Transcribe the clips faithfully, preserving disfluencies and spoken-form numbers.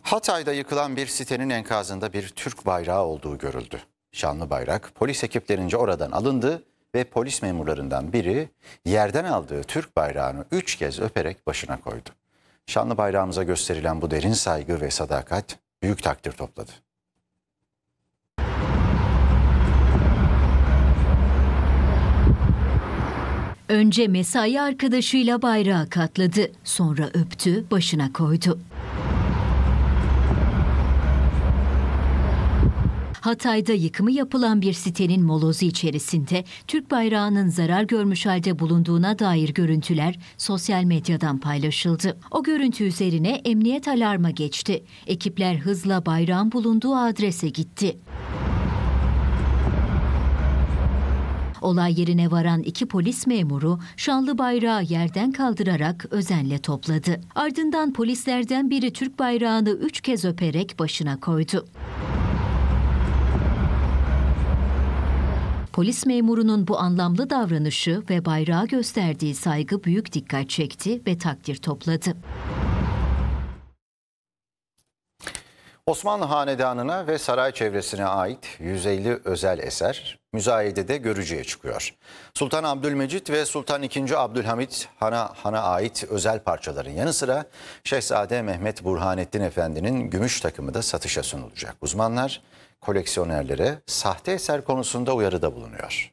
Hatay'da yıkılan bir sitenin enkazında bir Türk bayrağı olduğu görüldü. Şanlı bayrak polis ekiplerince oradan alındı ve polis memurlarından biri yerden aldığı Türk bayrağını üç kez öperek başına koydu. Şanlı bayrağımıza gösterilen bu derin saygı ve sadakat büyük takdir topladı. Önce mesai arkadaşıyla bayrağı katladı, sonra öptü, başına koydu. Hatay'da yıkımı yapılan bir sitenin molozu içerisinde Türk bayrağının zarar görmüş halde bulunduğuna dair görüntüler sosyal medyadan paylaşıldı. O görüntü üzerine emniyet alarma geçti. Ekipler hızla bayrağın bulunduğu adrese gitti. Olay yerine varan iki polis memuru şanlı bayrağı yerden kaldırarak özenle topladı. Ardından polislerden biri Türk bayrağını üç kez öperek başına koydu. Polis memurunun bu anlamlı davranışı ve bayrağa gösterdiği saygı büyük dikkat çekti ve takdir topladı. Osmanlı Hanedanı'na ve saray çevresine ait yüz elli özel eser müzayedede görücüye çıkıyor. Sultan Abdülmecit ve Sultan ikinci. Abdülhamit Han'a, Han'a ait özel parçaların yanı sıra Şehzade Mehmet Burhanettin Efendi'nin gümüş takımı da satışa sunulacak. Uzmanlar koleksiyonerlere sahte eser konusunda uyarıda bulunuyor.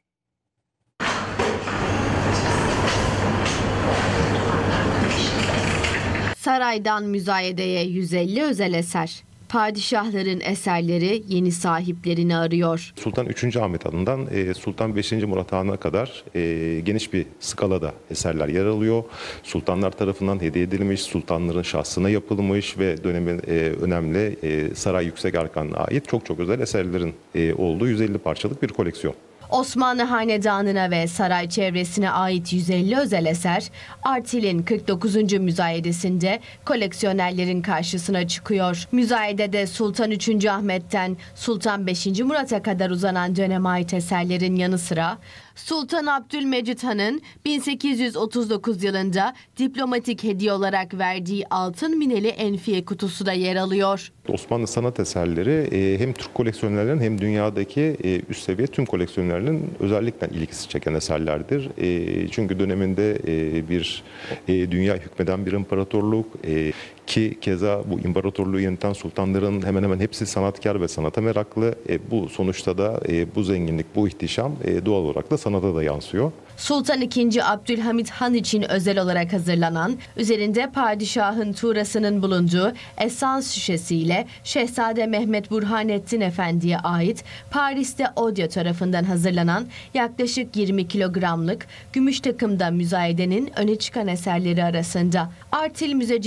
Saraydan müzayedeye yüz elli özel eser. Padişahların eserleri yeni sahiplerini arıyor. Sultan üçüncü. Ahmet adından Sultan beşinci. Murat Han'a kadar geniş bir skalada eserler yer alıyor. Sultanlar tarafından hediye edilmiş, sultanların şahsına yapılmış ve dönemin önemli saray yüksek erkanına ait çok çok özel eserlerin olduğu yüz elli parçalık bir koleksiyon. Osmanlı Hanedanı'na ve saray çevresine ait yüz elli özel eser, Artil'in kırk dokuzuncu müzayedesinde koleksiyonerlerin karşısına çıkıyor. Müzayedede Sultan üçüncü. Ahmet'ten Sultan beşinci. Murat'a kadar uzanan döneme ait eserlerin yanı sıra Sultan Abdülmecit Han'ın bin sekiz yüz otuz dokuz yılında diplomatik hediye olarak verdiği altın mineli enfiye kutusu da yer alıyor. Osmanlı sanat eserleri hem Türk koleksiyonerlerin hem dünyadaki üst seviye tüm koleksiyonerlerin özellikle ilgisi çeken eserlerdir. Çünkü döneminde bir dünya hükmeden bir imparatorluk ki keza bu imparatorluğu yöneten sultanların hemen hemen hepsi sanatkar ve sanata meraklı. Bu sonuçta da bu zenginlik, bu ihtişam doğal olarak da sanata da yansıyor. Sultan ikinci. Abdülhamit Han için özel olarak hazırlanan, üzerinde padişahın tuğrasının bulunduğu esans şişesiyle Şehzade Mehmet Burhanettin Efendi'ye ait Paris'te Odia tarafından hazırlanan yaklaşık yirmi kilogramlık gümüş takımda müzayedenin öne çıkan eserleri arasında. Artil Müzeci